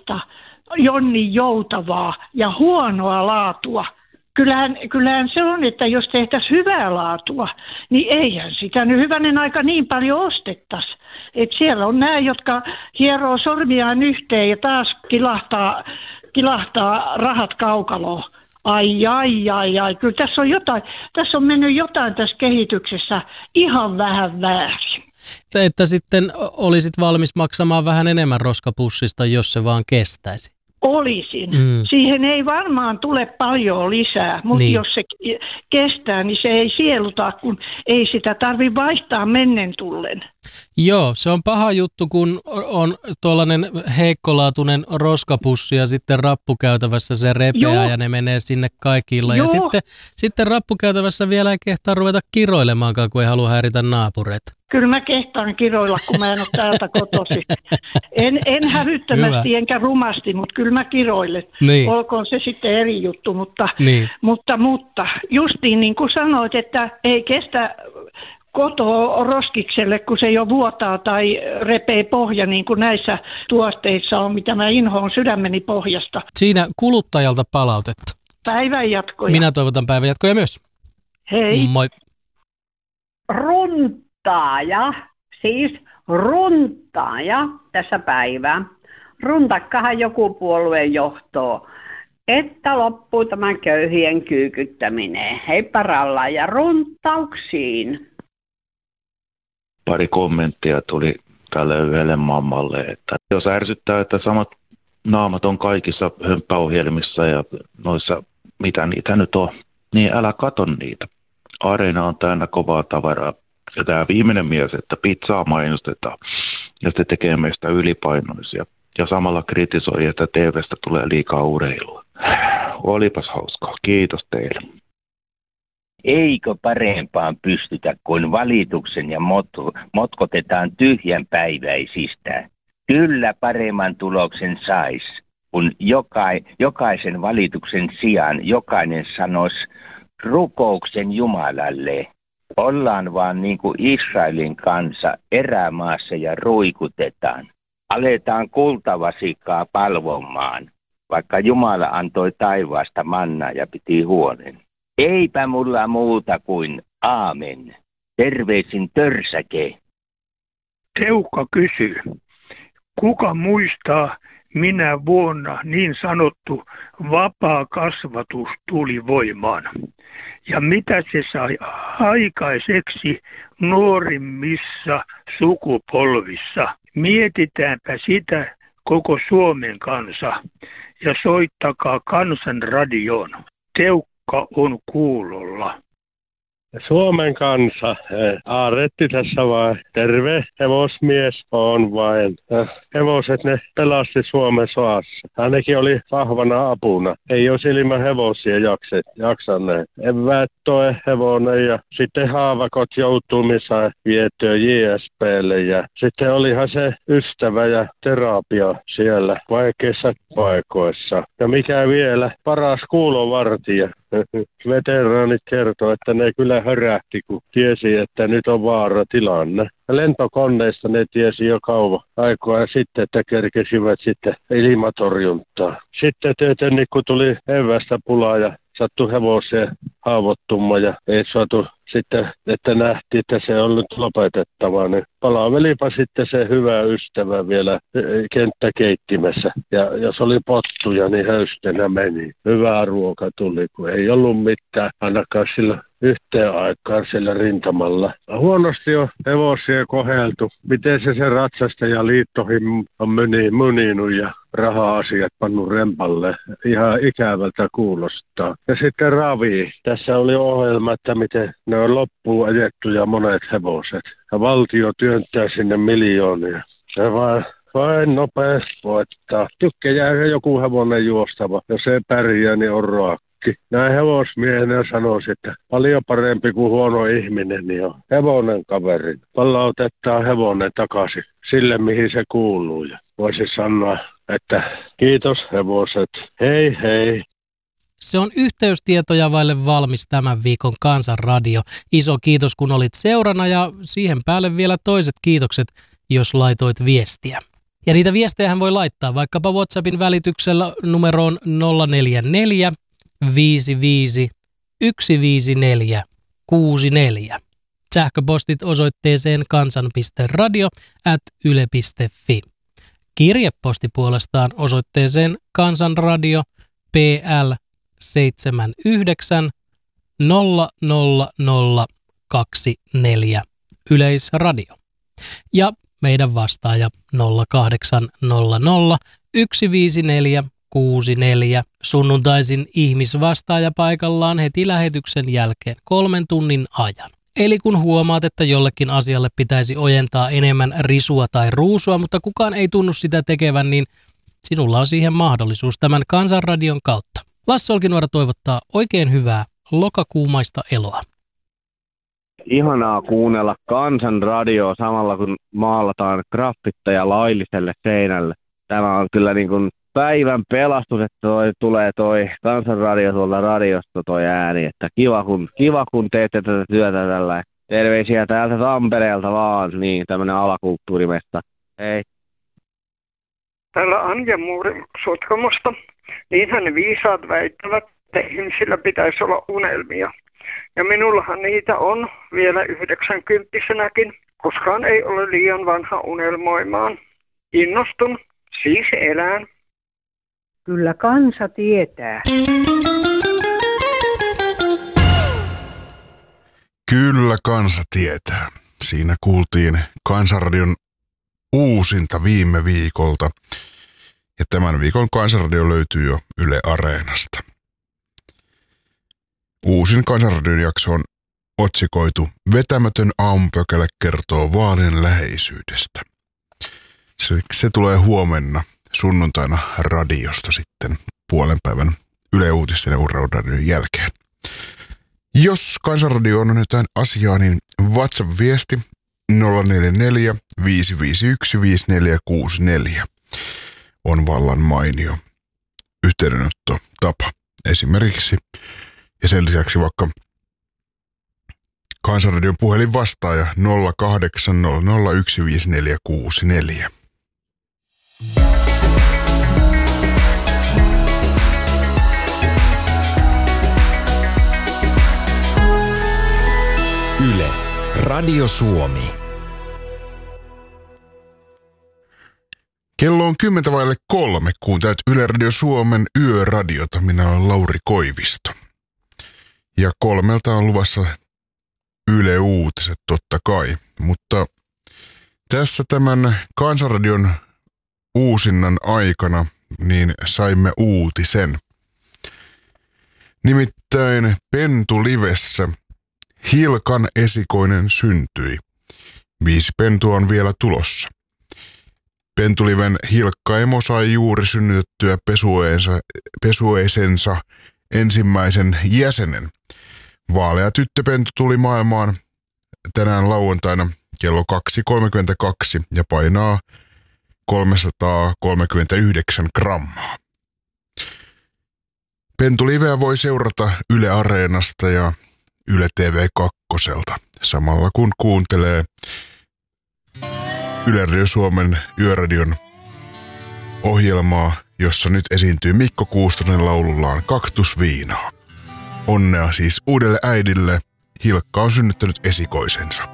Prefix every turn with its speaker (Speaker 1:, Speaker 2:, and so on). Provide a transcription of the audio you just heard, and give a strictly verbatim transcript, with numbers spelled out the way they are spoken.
Speaker 1: sellaista Jonni joutavaa ja huonoa laatua. Kyllähän, kyllähän se on, että jos tehtäisiin hyvää laatua, niin eihän sitä nyt hyvänen aika niin paljon ostettaisi. Et siellä on nämä, jotka hieroo sormiaan yhteen ja taas kilahtaa, kilahtaa rahat kaukaloon. Ai, ai, ai, ai. Kyllä tässä on jotain, tässä on mennyt jotain tässä kehityksessä ihan vähän väärin.
Speaker 2: Että sitten olisit valmis maksamaan vähän enemmän roskapussista, jos se vaan kestäisi.
Speaker 1: Olisin. Mm. Siihen ei varmaan tule paljon lisää, mutta niin. Jos se kestää, niin se ei sieluta, kun ei sitä tarvitse vaihtaa mennen tullen.
Speaker 2: Joo, se on paha juttu, kun on tuollainen heikkolaatuinen roskapussi ja sitten rappukäytävässä se repeää Joo. ja ne menee sinne kaikilla. Joo. Ja sitten, sitten rappukäytävässä vielä ei kehtaa ruveta kiroilemaankaan, kun ei halua häiritä naapureita.
Speaker 1: Kyllä mä kehtaan kiroilla, kun mä en ole täältä kotoisin. En, en hävyttömästi Hyvä. enkä rumasti, mutta kyllä mä kiroilen. Niin. Olkoon se sitten eri juttu, mutta, niin. mutta, mutta justiin niin kuin sanoit, että ei kestä kotoa roskikselle, kun se jo vuotaa tai repee pohja, niin kuin näissä tuotteissa on, mitä mä inhoon sydämeni pohjasta.
Speaker 2: Siinä kuluttajalta palautetta.
Speaker 1: Päivän jatkoja.
Speaker 2: Minä toivotan päivän jatkoja myös.
Speaker 1: Hei.
Speaker 2: Moi.
Speaker 3: Runtaaja, siis runtaaja tässä päivää. Runtakkahan joku puolueen johtoon, että loppuu tämän köyhien kyykyttäminen. Heippa ralla ja runtauksiin.
Speaker 4: Pari kommenttia tuli tälle yhdelle mammalle, että jos ärsyttää, että samat naamat on kaikissa hömppäohjelmissa ja noissa, mitä niitä nyt on, niin älä kato niitä. Areena on täynnä kovaa tavaraa. Ja tämä viimeinen mies, että pizzaa mainostetaan ja se tekee meistä ylipainoisia. Ja samalla kritisoi, että T V:stä tulee liikaa urheilua. Olipas hauskaa. Kiitos teille.
Speaker 5: Eikö parempaan pystytä, kun valituksen ja mot- motkotetaan tyhjänpäiväisistä? Kyllä paremman tuloksen sais, kun joka- jokaisen valituksen sijaan jokainen sanoisi rukouksen Jumalalle. Ollaan vaan niin kuin Israelin kansa erämaassa ja ruikutetaan. Aletaan kultavasikkaa palvomaan, vaikka Jumala antoi taivaasta mannaa ja piti huolen. Eipä mulla muuta kuin aamen. Terveisin Törsäke.
Speaker 6: Teukka kysyy, kuka muistaa, minä vuonna niin sanottu vapaa kasvatus tuli voimaan? Ja mitä se sai aikaiseksi nuorimmissa sukupolvissa? Mietitäänpä sitä koko Suomen kansa ja soittakaa Kansanradioon. Teukka on kuulolla.
Speaker 7: Suomen kansa, Aaretti tässä vaan, terve hevosmies on vain. Hevoset ne pelasti Suomen soassa. Hänkin oli vahvana apuna. Ei olisi ilman hevosia jakset, jaksaneet. Eväät toe hevonen ja sitten haavakot joutumissa vietyä J S P:lle. Ja sitten olihan se ystävä ja terapia siellä vaikeissa paikoissa. Ja mikä vielä, paras kuulovartija. Veteraanit kertoo, että ne kyllä hörähti, kun tiesi, että nyt on vaaratilanne. Lentokoneista ne tiesi jo kauan aikaa sitten, että kerkesivät sitten ilmatorjuntaa. Sitten tietenkin, kun tuli evästä pulaa ja sattui hevoseen haavoittumaan ja ei saatu sitten, että nähtiin, että se on nyt lopetettava, niin palavelipa sitten se hyvä ystävä vielä kenttäkeittimessä. Ja jos oli pottuja, niin höystenä meni. Hyvää ruoka tuli, kun ei ollut mitään, ainakaan sillä yhteen aikaan sillä rintamalla. Huonosti on hevosia koheltu. Miten se se ratsastaja liittohin on muninut ja raha-asiat pannut rempalle. Ihan ikävältä kuulostaa. Ja sitten ravi. Tässä oli ohjelma, että miten ne on loppuun ajettuja monet hevoset. Ja valtio työntää sinne miljoonia. Se vaan vain nopeasti voittaa. Tykkää joku hevonen juostava. Jos ei pärjää, niin on raakki. Näin hevosmiehenä sanoisi, että paljon parempi kuin huono ihminen, niin on hevonen kaveri. Palautetaan hevonen takaisin sille, mihin se kuuluu. Ja voisi sanoa, että kiitos hevoset, hei hei.
Speaker 2: Se on yhteystietoja vaille valmis tämän viikon Kansanradio. Iso kiitos, kun olit seurana ja siihen päälle vielä toiset kiitokset, jos laitoit viestiä. Ja niitä viestejähän voi laittaa vaikkapa WhatsAppin välityksellä numeroon nolla neljä neljä viisi viisi yksi viisi neljä kuusi neljä. Sähköpostit osoitteeseen kansan piste radio ät yle piste fi. Kirjeposti puolestaan osoitteeseen Kansanradio P L seitsemänkymmentäyhdeksän nolla nolla nolla kaksikymmentäneljä Yleisradio. Ja meidän vastaaja nolla kahdeksan nolla nolla yksi viisi neljä kuusi neljä. Sunnuntaisin ihmisvastaaja paikallaan heti lähetyksen jälkeen kolmen tunnin ajan. Eli kun huomaat, että jollekin asialle pitäisi ojentaa enemmän risua tai ruusua, mutta kukaan ei tunnu sitä tekevän, niin sinulla on siihen mahdollisuus tämän Kansanradion kautta. Lasse Olkinuora toivottaa oikein hyvää lokakuumaista eloa.
Speaker 8: Ihanaa kuunnella Kansanradioa samalla kun maalataan graffitteja lailliselle seinälle. Tämä on kyllä niin kuin päivän pelastus, että toi, tulee toi Kansanradio tuolta radiosta toi ääni, että kiva kun, kiva kun teette tätä työtä tällä. Terveisiä täältä Tampereelta vaan, niin tämmönen alakulttuurimesta. Hei.
Speaker 6: Täällä Anja Muuri Sotkamosta. Niinhän ne viisaat väittävät, että ihmisillä pitäisi olla unelmia. Ja minullahan niitä on vielä yhdeksänkymppisenäkin. Koskaan ei ole liian vanha unelmoimaan. Innostun, siis elän.
Speaker 3: Kyllä kansa tietää.
Speaker 9: Kyllä kansa tietää. Siinä kuultiin Kansanradion uusinta viime viikolta. Ja tämän viikon Kansanradio löytyy jo Yle Areenasta. Uusin Kansanradion jakso on otsikoitu Vetämätön aamupökälä kertoo vaalien läheisyydestä. Se, se tulee huomenna sunnuntaina radiosta sitten puolen päivän Yle Uutisten ja Urheiluradion jälkeen. Jos Kansanradio on jotain asiaa, niin WhatsApp-viesti nolla neljä neljä viisi viisi yksi viisi neljä kuusi neljä on vallan mainio yhteydenottotapa esimerkiksi. Ja sen lisäksi vaikka Kansanradion puhelin vastaaja nolla kahdeksan nolla nolla yksi viisi neljä kuusi neljä.
Speaker 10: Yle, Radio Suomi.
Speaker 9: Kello on kymmentä vaille kolme, kuuntelet Yle Radio Suomen yöradiota. Minä olen Lauri Koivisto. Ja kolmelta on luvassa Yle Uutiset totta kai, mutta tässä tämän Kansanradion uusinnan aikana niin saimme uutisen. Nimittäin Pentulivessä Hilkan esikoinen syntyi. Viisi pentua on vielä tulossa. Pentuliven Hilkka-emo sai juuri synnytettyä pesueensa, pesueisensa ensimmäisen jäsenen. Vaalea tyttöpentu tuli maailmaan tänään lauantaina kello kaksi kolmekymmentäkaksi ja painaa kolmesataakolmekymmentäyhdeksän grammaa. Pentuliveä voi seurata Yle Areenasta ja Yle T V kakkoselta samalla kun kuuntelee Yle Radio Suomen yöradion ohjelmaa, jossa nyt esiintyy Mikko Kuustonen laulullaan Kaktusviinaa. Onnea siis uudelle äidille. Hilkka on synnyttänyt esikoisensa.